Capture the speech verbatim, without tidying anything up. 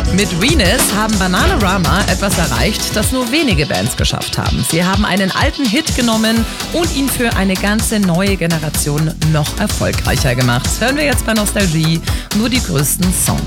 Mit Venus haben Bananarama etwas erreicht, das nur wenige Bands geschafft haben. Sie haben einen alten Hit genommen und ihn für eine ganze neue Generation noch erfolgreicher gemacht. Hören wir jetzt bei Nostalgie nur die größten Songs.